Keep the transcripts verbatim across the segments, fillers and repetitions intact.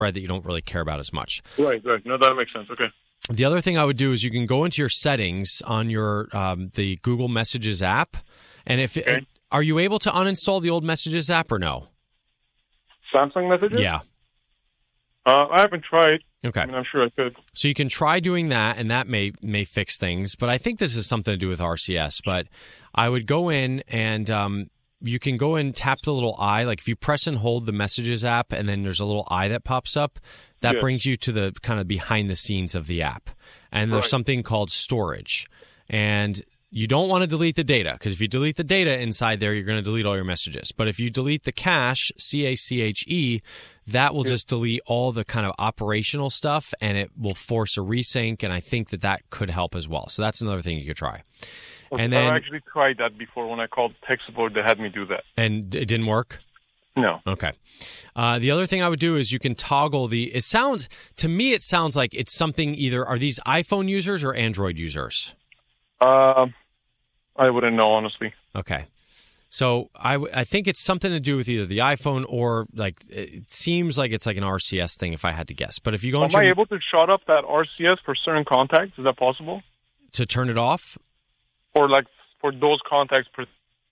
thread that you don't really care about as much. Right, right. No, that makes sense. Okay. The other thing I would do is you can go into your settings on your um, the Google Messages app, and if Okay. it, are you able to uninstall the old Messages app or no? Samsung Messages? Yeah. Uh, I haven't tried. Okay. I mean, I'm sure I could. So you can try doing that, and that may may fix things. But I think this is something to do with R C S. But I would go in and um, you can go and tap the little eye. Like if you press and hold the Messages app, and then there's a little eye that pops up, that Yeah. brings you to the kind of behind the scenes of the app. And there's Right. something called storage. And you don't want to delete the data, because if you delete the data inside there, you're going to delete all your messages. But if you delete the cache, C A C H E, that will just delete all the kind of operational stuff, and it will force a resync, and I think that that could help as well. So that's another thing you could try. And then, I've actually tried that before when I called tech support. They had me do that. and it didn't work? No. Okay. Uh, the other thing I would do is you can toggle the, it sounds, to me it sounds like it's something either, are these iPhone users or Android users? Um, I wouldn't know, honestly. Okay. So I, w- I think it's something to do with either the iPhone or like, it seems like it's like an R C S thing if I had to guess. But if you go Am into I able to shut up that R C S for certain contacts? Is that possible? to turn it off, Or like for those contacts? Per-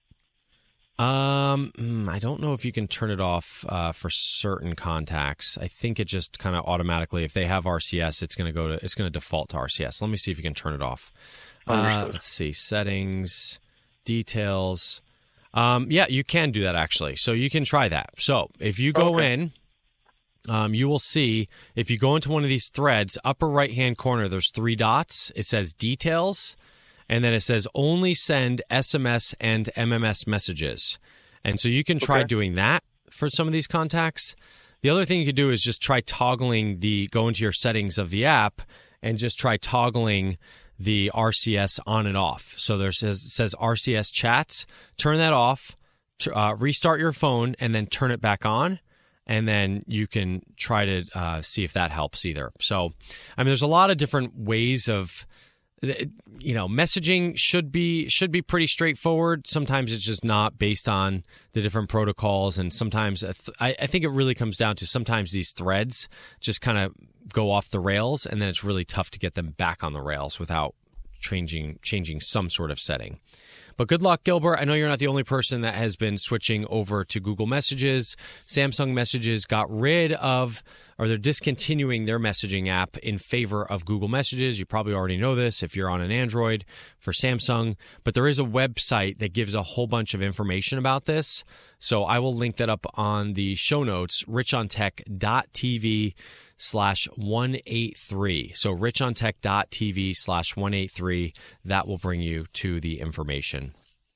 Um, mm, I don't know if you can turn it off uh, for certain contacts. I think it just kind of automatically, if they have R C S, it's going to go to, it's going to default to R C S. Let me see if you can turn it off. Uh, let's see, settings, details. Um, yeah, you can do that actually. So you can try that. So if you go Okay. in, um, you will see if you go into one of these threads, upper right hand corner, there's three dots. It says details. And then it says only send S M S and M M S messages. And so you can try Okay. doing that for some of these contacts. The other thing you could do is just try toggling the, go into your settings of the app and just try toggling the R C S on and off. So there says, it says R C S chats, turn that off, tr- uh, restart your phone, and then turn it back on. And then you can try to uh, see if that helps either. So, I mean, there's a lot of different ways of, you know, messaging should be should be pretty straightforward. Sometimes it's just not, based on the different protocols, and sometimes a th- I, I think it really comes down to sometimes these threads just kind of go off the rails, and then it's really tough to get them back on the rails without changing changing some sort of setting. But good luck, Gilbert. I know you're not the only person that has been switching over to Google Messages. Samsung Messages got rid of, or they're discontinuing their messaging app in favor of Google Messages. You probably already know this if you're on an Android for Samsung. But there is a website that gives a whole bunch of information about this. So I will link that up on the show notes, richontech.tv slash 183. So richontech.tv slash 183. That will bring you to the information.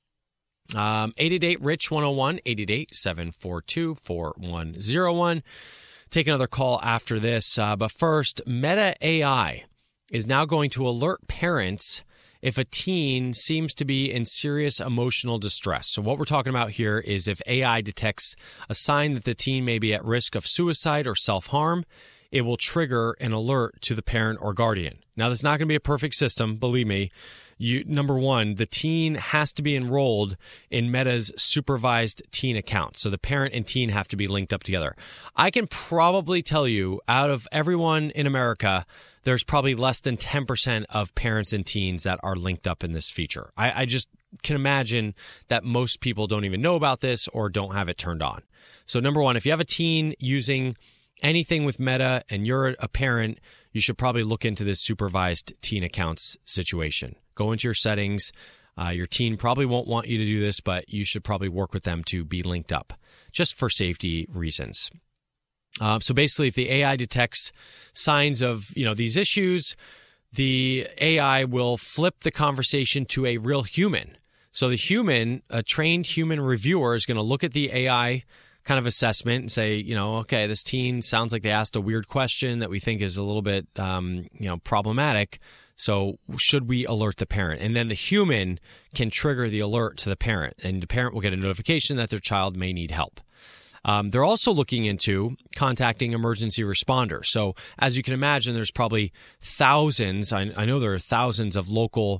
Um, eight eight eight, R I C H one oh one, eight eight eight, seven four two, four one oh one. Take another call after this. Uh, but first, Meta A I is now going to alert parents if a teen seems to be in serious emotional distress. So what we're talking about here is if A I detects a sign that the teen may be at risk of suicide or self-harm, it will trigger an alert to the parent or guardian. Now, this is not going to be a perfect system, believe me. You, number one, the teen has to be enrolled in Meta's supervised teen account. So the parent and teen have to be linked up together. I can probably tell you, out of everyone in America, there's probably less than ten percent of parents and teens that are linked up in this feature. I, I just can imagine that most people don't even know about this or don't have it turned on. So number one, if you have a teen using anything with Meta and you're a parent, you should probably look into this supervised teen accounts situation. Go into your settings. Uh, your teen probably won't want you to do this, but you should probably work with them to be linked up just for safety reasons. Uh, so basically, if the A I detects signs of, you know, these issues, the A I will flip the conversation to a real human. So the human, a trained human reviewer, is going to look at the A I kind of assessment and say, you know, okay, this teen sounds like they asked a weird question that we think is a little bit, um, you know, problematic. So should we alert the parent? And then the human can trigger the alert to the parent, and the parent will get a notification that their child may need help. Um, they're also looking into contacting emergency responders. So as you can imagine, there's probably thousands. I, I know there are thousands of local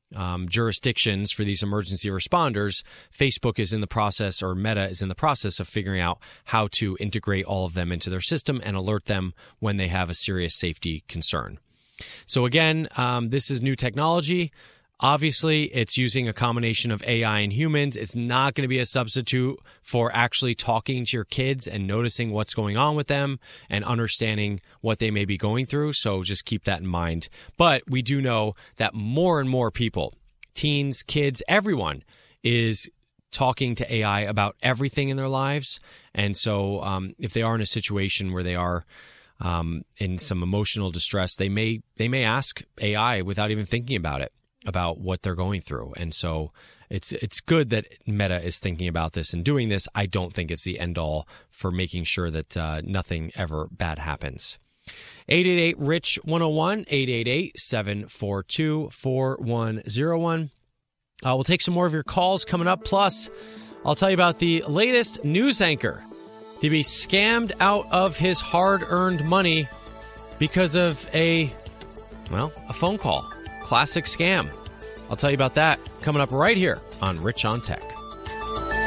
um, jurisdictions for these emergency responders, Facebook is in the process, or Meta is in the process of figuring out how to integrate all of them into their system and alert them when they have a serious safety concern. So again, um, this is new technology. Obviously, it's using a combination of A I and humans. It's not going to be a substitute for actually talking to your kids and noticing what's going on with them and understanding what they may be going through. So just keep that in mind. But we do know that more and more people, teens, kids, everyone is talking to A I about everything in their lives. And so um, if they are in a situation where they are um, in some emotional distress, they may they may ask A I without even thinking about it, about what they're going through. And so it's it's good that Meta is thinking about this and doing this. I don't think it's the end all for making sure that uh, nothing ever bad happens. eight eight eight, R I C H, one oh one, eight eight eight, seven four two, four one oh one. Uh, we'll take some more of your calls coming up. Plus, I'll tell you about the latest news anchor to be scammed out of his hard-earned money because of a, well, a phone call. Classic scam. I'll tell you about that coming up right here on Rich on Tech.